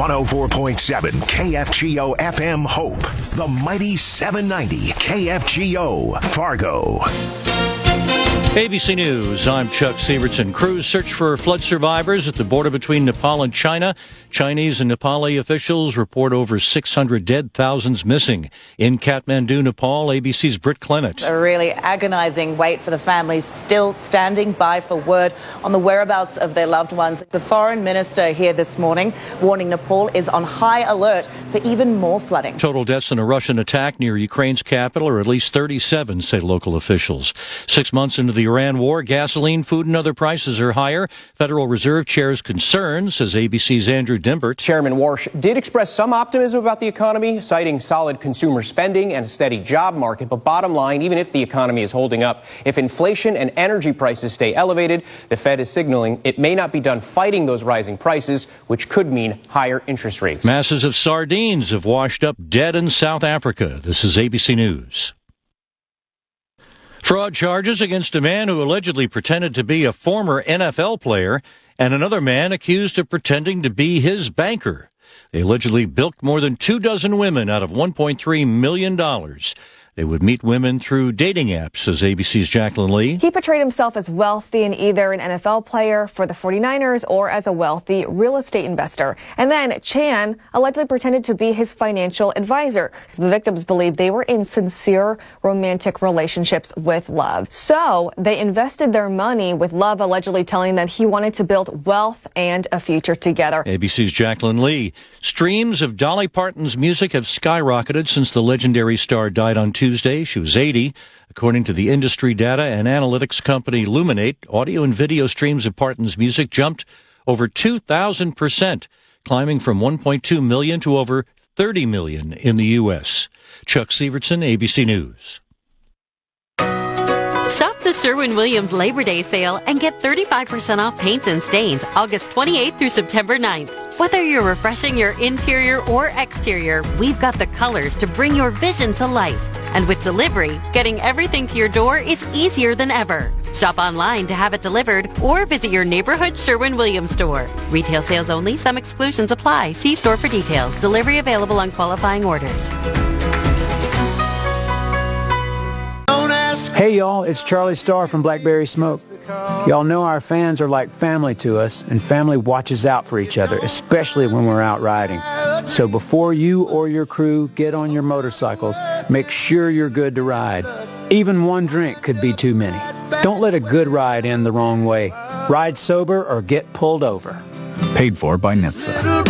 104.7 KFGO FM Hope. The mighty 790 KFGO Fargo. ABC News, I'm Chuck Sievertson. Crews search for flood survivors at the border between Nepal and China. Chinese and Nepali officials report over 600 dead, thousands missing. In Kathmandu, Nepal, ABC's Britt Clement. A really agonizing wait for the families still standing by for word on the whereabouts of their loved ones. The foreign minister here this morning warning Nepal is on high alert for even more flooding. Total deaths in a Russian attack near Ukraine's capital are at least 37, say local officials. 6 months into the Iran war, gasoline, food, and other prices are higher. Federal Reserve Chair's concerns, says ABC's Andrew Dimbert. Chairman Warsh did express some optimism about the economy, citing solid consumer spending and a steady job market. But bottom line, even if the economy is holding up, if inflation and energy prices stay elevated, the Fed is signaling it may not be done fighting those rising prices, which could mean higher interest rates. Masses of sardines have washed up dead in South Africa. This is ABC News. Fraud charges against a man who allegedly pretended to be a former NFL player and another man accused of pretending to be his banker. They allegedly bilked more than 24 women out of $1.3 million. They would meet women through dating apps, says ABC's Jacqueline Lee. He portrayed himself as wealthy and either an NFL player for the 49ers or as a wealthy real estate investor. And then Chan allegedly pretended to be his financial advisor. The victims believed they were in sincere romantic relationships with Love. So they invested their money with Love allegedly telling them he wanted to build wealth and a future together. ABC's Jacqueline Lee. Streams of Dolly Parton's music have skyrocketed since the legendary star died on Tuesday. She was 80. According to the industry data and analytics company Luminate, audio and video streams of Parton's music jumped over 2,000%, climbing from 1.2 million to over 30 million in the U.S. Chuck Sievertson, ABC News. Shop the Sherwin-Williams Labor Day sale and get 35% off paints and stains August 28th through September 9th. Whether you're refreshing your interior or exterior, we've got the colors to bring your vision to life. And with delivery, getting everything to your door is easier than ever. Shop online to have it delivered or visit your neighborhood Sherwin-Williams store. Retail sales only. Some exclusions apply. See store for details. Delivery available on qualifying orders. Hey y'all, it's Charlie Starr from Blackberry Smoke. Y'all know our fans are like family to us, and family watches out for each other, especially when we're out riding. So before you or your crew get on your motorcycles, make sure you're good to ride. Even one drink could be too many. Don't let a good ride end the wrong way. Ride sober or get pulled over. Paid for by NHTSA.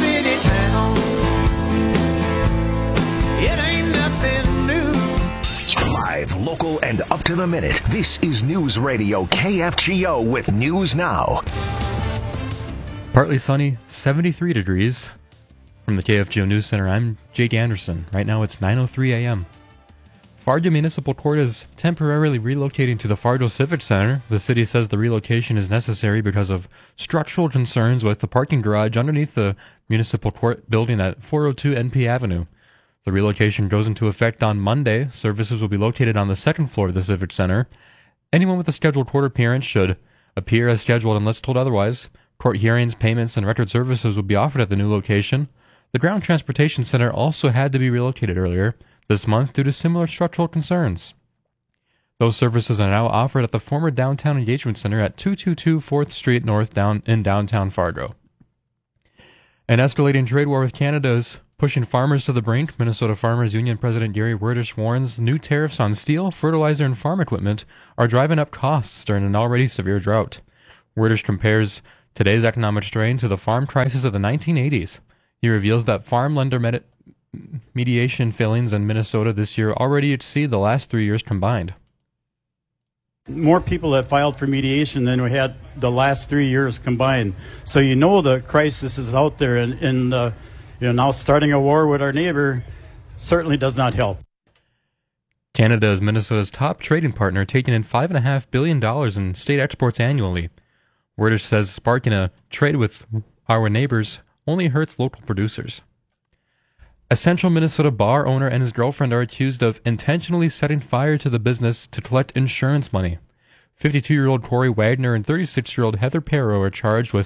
Live, local, and up to the minute. This is News Radio KFGO with News Now. Partly sunny, 73 degrees. From the KFGO News Center, I'm Jake Anderson. Right now it's 9:03 a.m. Fargo Municipal Court is temporarily relocating to the Fargo Civic Center. The city says the relocation is necessary because of structural concerns with the parking garage underneath the Municipal Court building at 402 NP Avenue. The relocation goes into effect on Monday. Services will be located on the second floor of the Civic Center. Anyone with a scheduled court appearance should appear as scheduled unless told otherwise. Court hearings, payments, and record services will be offered at the new location. The Ground Transportation Center also had to be relocated earlier this month due to similar structural concerns. Those services are now offered at the former Downtown Engagement Center at 222 4th Street North in downtown Fargo. An escalating trade war with Canada is pushing farmers to the brink. Minnesota Farmers Union President Gary Werdish warns new tariffs on steel, fertilizer, and farm equipment are driving up costs during an already severe drought. Werdish compares today's economic strain to the farm crisis of the 1980s. He reveals that farm lender mediation fillings in Minnesota this year already exceed the last 3 years combined. More people have filed for mediation than we had the last 3 years combined. So you know the crisis is out there, and now starting a war with our neighbor certainly does not help. Canada is Minnesota's top trading partner, taking in $5.5 billion in state exports annually. Werdish says sparking a trade with our neighbors only hurts local producers. A Central Minnesota bar owner and his girlfriend are accused of intentionally setting fire to the business to collect insurance money. 52-year-old Corey Wagner and 36-year-old Heather Perro are charged with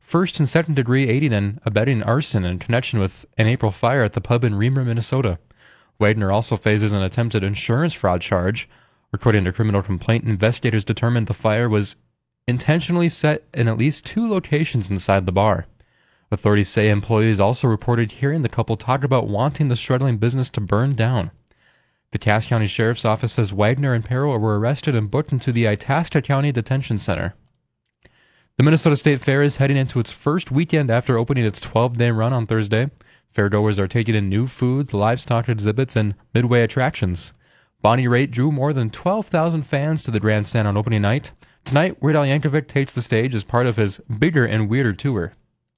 first and second degree aiding and abetting arson in connection with an April fire at the pub in Reamer, Minnesota. Wagner also faces an attempted insurance fraud charge. According to a criminal complaint, investigators determined the fire was intentionally set in at least 2 locations inside the bar. Authorities say employees also reported hearing the couple talk about wanting the struggling business to burn down. The Cass County Sheriff's Office says Wagner and Perro were arrested and booked into the Itasca County Detention Center. The Minnesota State Fair is heading into its first weekend after opening its 12-day run on Thursday. Fairgoers are taking in new foods, livestock exhibits, and midway attractions. Bonnie Raitt drew more than 12,000 fans to the grandstand on opening night. Tonight, Weird Al Yankovic takes the stage as part of his Bigger and Weirder tour.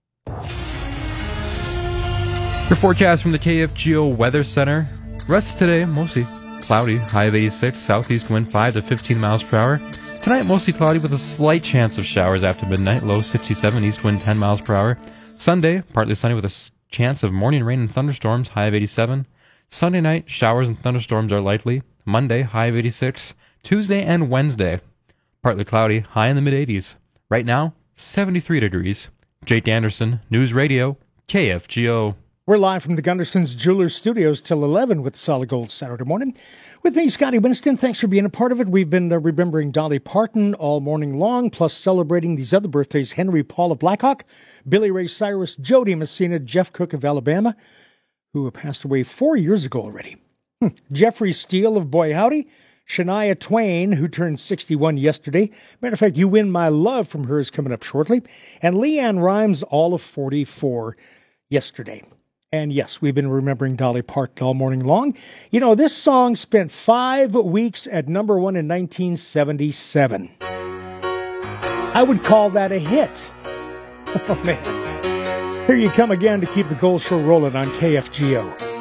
Your forecast from the KFGO Weather Center. Rest today, mostly cloudy, high of 86, southeast wind 5 to 15 miles per hour. Tonight, mostly cloudy with a slight chance of showers after midnight, low 67, east wind 10 miles per hour. Sunday, partly sunny with a chance of morning rain and thunderstorms, high of 87. Sunday night, showers and thunderstorms are likely. Monday, high of 86. Tuesday and Wednesday, partly cloudy, high in the mid-80s. Right now, 73 degrees. Jake Anderson, News Radio, KFGO. We're live from the Gunderson's Jewelers Studios till 11 with Solid Gold Saturday morning. With me, Scotty Winston. Thanks for being a part of it. We've been remembering Dolly Parton all morning long, plus celebrating these other birthdays. Henry Paul of Blackhawk, Billy Ray Cyrus, Jody Messina, Jeff Cook of Alabama, who passed away 4 years ago already. Jeffrey Steele of Boy Howdy, Shania Twain, who turned 61 yesterday. Matter of fact, You Win My Love from her is coming up shortly. And Leanne Rimes, all of 44 yesterday. And yes, we've been remembering Dolly Parton all morning long. You know, this song spent 5 weeks at number 1 in 1977. I would call that a hit. Oh, man. Here you come again to keep the gold show rolling on KFGO.